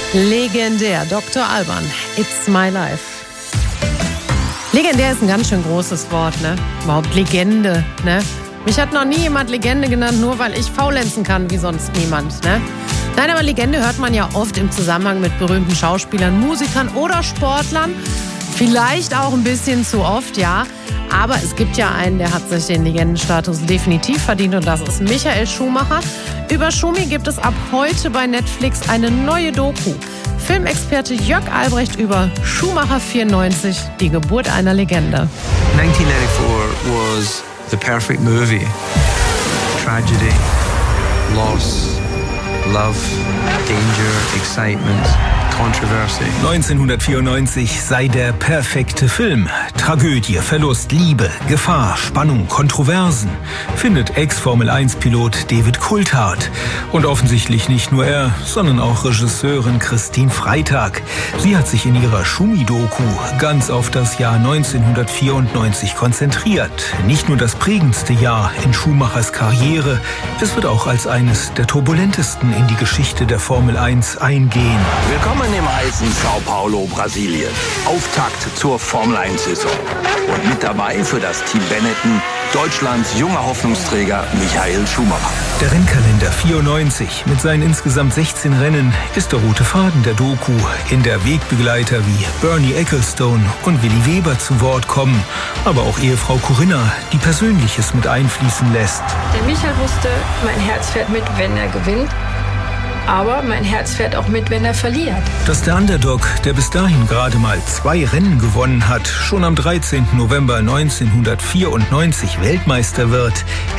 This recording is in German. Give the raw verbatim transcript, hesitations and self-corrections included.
Legendär, Doktor Alban, It's My Life. Legendär ist ein ganz schön großes Wort, ne? Überhaupt Legende, ne? Mich hat noch nie jemand Legende genannt, nur weil ich faulenzen kann wie sonst niemand, ne? Nein, aber Legende hört man ja oft im Zusammenhang mit berühmten Schauspielern, Musikern oder Sportlern. Vielleicht auch ein bisschen zu oft, ja. Aber es gibt ja einen, der hat sich den Legendenstatus definitiv verdient und das ist Michael Schumacher. Über Schumi gibt es ab heute bei Netflix eine neue Doku. Filmexperte Jörg Albrecht über Schumacher vierundneunzig, die Geburt einer Legende. nineteen ninety-four was the perfect movie. Tragedy, loss, love, danger, excitement, controversy. neunzehnhundertvierundneunzig sei der perfekte Film. Tragödie, Verlust, Liebe, Gefahr, Spannung, Kontroversen, findet Ex-Formel eins Pilot David Coulthard. Und offensichtlich nicht nur er, sondern auch Regisseurin Christine Freitag. Sie hat sich in ihrer Schumi-Doku ganz auf das Jahr neunzehnhundertvierundneunzig konzentriert. Nicht nur das prägendste Jahr in Schumachers Karriere, es wird auch als eines der turbulentesten in die Geschichte der Formel eins eingehen. Willkommen im heißen Sao Paulo, Brasilien. Auftakt zur Formel eins-Saison. Und mit dabei für das Team Benetton Deutschlands junger Hoffnungsträger Michael Schumacher. Der Rennkalender vierundneunzig mit seinen insgesamt sechzehn Rennen ist der rote Faden der Doku, in der Wegbegleiter wie Bernie Ecclestone und Willi Weber zu Wort kommen, aber auch Ehefrau Corinna, die Persönliches mit einfließen lässt. Der Michael wusste, mein Herz fährt mit, wenn er gewinnt. Aber mein Herz fährt auch mit, wenn er verliert. Dass der Underdog, der bis dahin gerade mal zwei Rennen gewonnen hat, schon am dreizehnten November neunzehnhundertvierundneunzig Weltmeister wird,